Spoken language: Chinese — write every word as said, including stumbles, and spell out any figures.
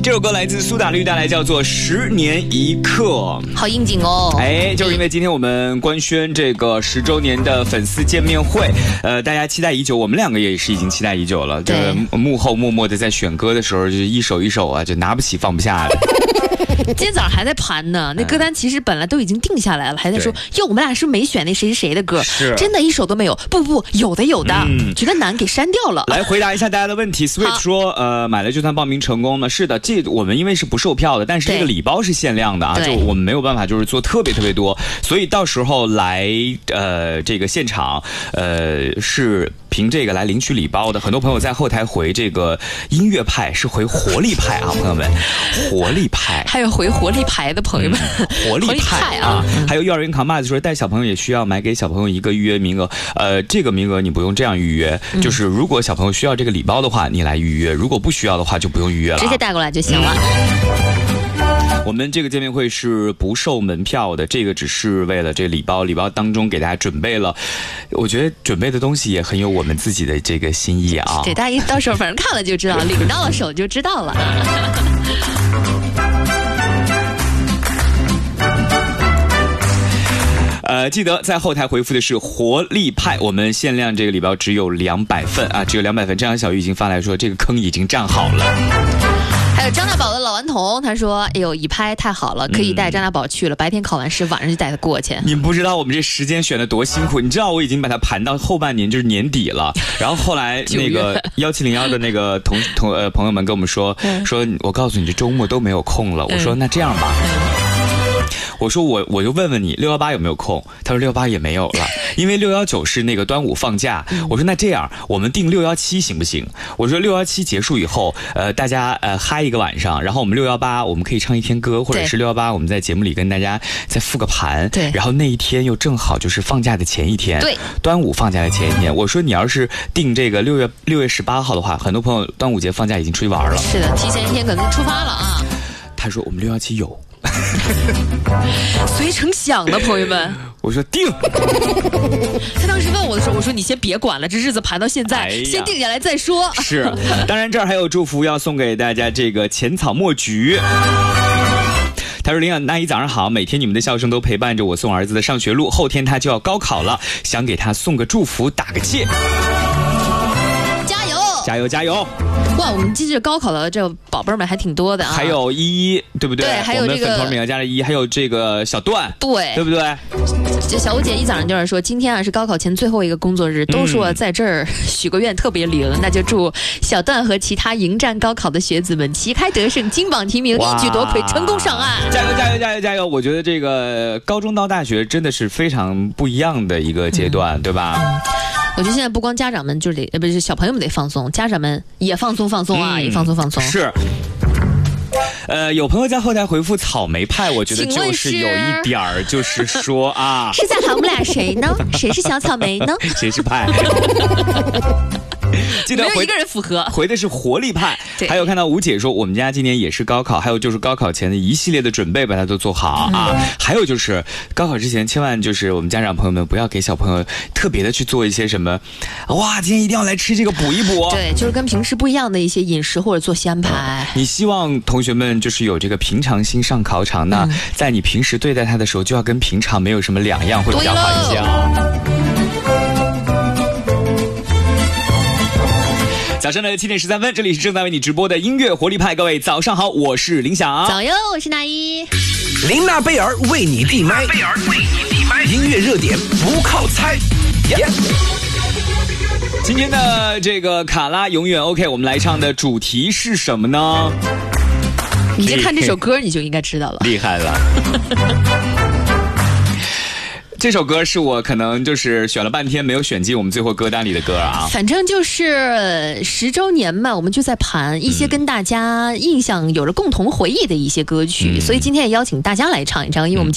这首歌来自苏打绿，带来叫做《十年一刻》， 好应景哦。 哎，就是因为今天我们官宣这个十周年的粉丝见面会，呃，大家期待已久，我们两个也是已经期待已久了。这个幕后默默的在选歌的时候，就是一首一首啊，就拿不起放不下的。 今天早上还在盘呢，那歌单其实本来都已经定下来了，还在说哟，我们俩是没选那谁谁谁的歌，真的一首都没有。不不，有的有的，嗯、觉得难给删掉了。 来回答一下大家的问题。Switch 说，呃，买了就算报名成功了。是的，这我们因为是不售票的，但是这个礼包是限量的啊，就我们没有办法就是做特别特别多，所以到时候来呃这个现场呃是凭这个来领取礼包的。很多朋友在后台回这个音乐派是回活力派啊，朋友们，活力派。 还有回活力牌的朋友们， 嗯、活力派啊，还有幼儿园扛把子说带小朋友也需要买给小朋友一个预约名额，呃，这个名额你不用这样预约，嗯、就是如果小朋友需要这个礼包的话，你来预约；如果不需要的话，就不用预约了， 直接带过来就行了。 嗯、我们这个见面会是不售门票的，这个只是为了这个礼包，礼包当中给大家准备了，我觉得准备的东西也很有我们自己的这个心意啊。 对，大家一到时候反正看了就知道，领到了手就知道了。 呃，记得在后台回复的是活力派，我们限量这个礼包只有两百份啊，只有两百份。这样小玉已经发来说这个坑已经占好了。 还有张大宝的老顽童，他说：“哎呦，一拍太好了，可以带张大宝去了。嗯、白天考完试，晚上就带他过去。” 你不知道我们这时间选的多辛苦，你知道我已经把它盘到后半年，就是年底了。然后后来那个幺七零幺的那个同同呃朋友们跟我们说、嗯、说，我告诉你，这周末都没有空了。我说、嗯、那这样吧。嗯我说我我就问问你六一八有没有空？他说六一八也没有了，因为六一九是那个端午放假。我说那这样我们定六一七行不行？我说六一七结束以后，呃，大家呃嗨一个晚上，然后我们六一八我们可以唱一天歌，或者是六一八我们在节目里跟大家再复个盘。对，然后那一天又正好就是放假的前一天，对，端午放假的前一天。我说你要是定这个六月六月十八号的话，很多朋友端午节放假已经出去玩了。 是的，提前一天可能出发了啊。 他说我们六一七有。 随成想了，朋友们。 我说定。 他当时问我的时候，我说你先别管了，这日子盘到现在，哎、先定下来再说。 是，当然这儿还有祝福要送给大家，这个浅草墨菊。他说：“林雅阿姨早上好，每天你们的笑声都陪伴着我送儿子的上学路，后天他就要高考了，想给他送个祝福，打个气。 加油， 加油，加油！” 哇，我们记着高考的这宝贝们还挺多的啊， 还有依依，对不对？ 对，还有这个我们粉头米要加的依依，还有这个小段， 对， 对不对？ 这小吴姐一早上就是说，今天啊是高考前最后一个工作日，都说在这儿许个愿特别灵，嗯、那就祝小段和其他迎战高考的学子们旗开得胜，金榜题名，一举夺魁，成功上岸！ 加油，加油，加油，加油！我觉得这个高中到大学真的是非常不一样的一个阶段，嗯、对吧？ 我觉得现在不光家长们就得，呃，不是小朋友们得放松，家长们也放松放松啊，嗯、也放松放松。 是。呃，有朋友在后台回复草莓派，我觉得就是有一点儿，就是说啊， 是在喊我们俩谁呢？谁是小草莓呢？ 谁是派？记得回没有一个人符合， 回的是活力派。还有看到吴姐说，我们家今年也是高考，还有就是高考前的一系列的准备，把它都做好、嗯、啊。还有就是高考之前，千万就是我们家长朋友们不要给小朋友特别的去做一些什么，哇，今天一定要来吃这个补一补。 对，就是跟平时不一样的一些饮食或者作息安排。 你希望同学们就是有这个平常心上考场，那、嗯、在你平时对待他的时候，就要跟平常没有什么两样，会比较好一些啊。早上的七点十三分，这里是正在为你直播的音乐活力派，各位早上好，我是林翔。 早哟，我是那一。 琳娜贝尔为你递麦，贝尔为你递麦，音乐热点不靠猜。Yeah. 今天的这个卡拉永远 OK， 我们来唱的主题是什么呢？ 你就看这首歌，你就应该知道了。 厉害了。这首歌是我可能就是选了半天没有选进我们最后歌单里的歌啊。 反正就是十周年嘛，我们就在盘一些跟大家印象有着共同回忆的一些歌曲，嗯、所以今天也邀请大家来唱一唱，因为我们